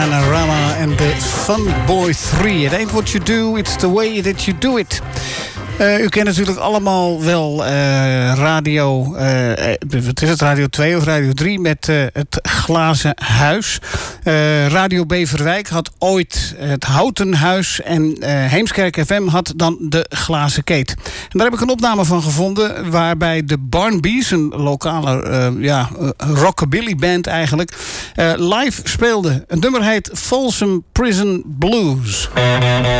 Bananarama en de Fun Boy 3. It ain't what you do, it's the way that you do it. U kent natuurlijk allemaal wel radio... wat is het, Radio 2 of Radio 3 met het Glazen Huis. Radio Beverwijk had ooit het Houten Huis... en Heemskerk FM had dan de Glazen Keet. En daar heb ik een opname van gevonden... waarbij de Barnbees, een lokale rockabilly band eigenlijk... live speelde. Het nummer heet Folsom Prison Blues.